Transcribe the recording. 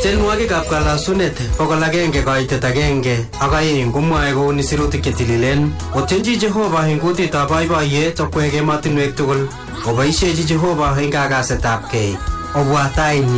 Tienwogikab kalasunet 100 koitet 1 ak 2 komwoe kouni sirutik chetililen. Otyenji Jehova eng kutitab boiboiyet okwek emotinwek tugul. Oboisiechi Jehova eng kagasetab kei. Obwa tainyi